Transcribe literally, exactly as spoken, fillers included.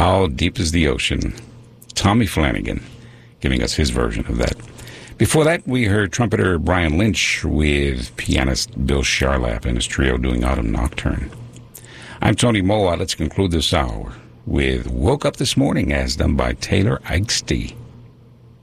How Deep is the Ocean? Tommy Flanagan giving us his version of that. Before that, we heard trumpeter Brian Lynch with pianist Bill Charlap and his trio doing Autumn Nocturne. I'm Tony Moa. Let's conclude this hour with Woke Up This Morning, as done by Taylor Eichste.